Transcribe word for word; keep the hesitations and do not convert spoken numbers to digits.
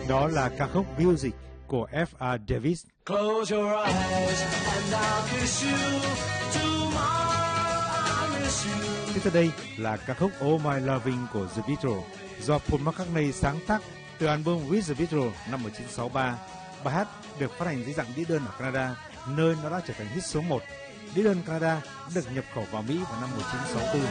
Đó là ca khúc Music của F R Davis. Close your eyes and I'll kiss you. Tomorrow I'll miss you. Tiếp theo đây là ca khúc Oh My Loving của The Beatles do Paul McCartney sáng tác từ album With The Beatles năm một nghìn chín trăm sáu mươi ba. Bài hát được phát hành dưới dạng đĩa đơn ở Canada, nơi nó đã trở thành hit số một. Đĩa đơn Canada được nhập khẩu vào Mỹ vào năm một nghìn chín trăm sáu mươi tư.